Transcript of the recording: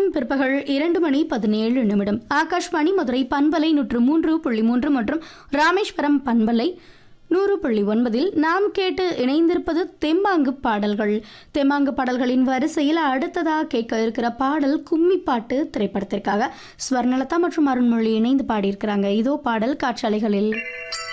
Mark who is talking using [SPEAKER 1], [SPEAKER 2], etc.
[SPEAKER 1] நேரம் பிற்பகல் 2:17 ஆகாஷ்வாணி மதுரை பண்பலை 103.3 மற்றும் ராமேஸ்வரம் பண்பலை 100.9 நாம் கேட்டு இணைந்திருப்பது தெம்மாங்கு பாடல்கள். தெம்மாங்கு பாடல்களின் வரிசையில் அடுத்ததாக கேட்க இருக்கிற பாடல் கும்மி பாட்டு திரைப்படத்திற்காக ஸ்வர்ணலதா மற்றும் அருண்மொழி இணைந்து பாடியிருக்கிறாங்க. இதோ பாடல் காற்றாலைகளில்.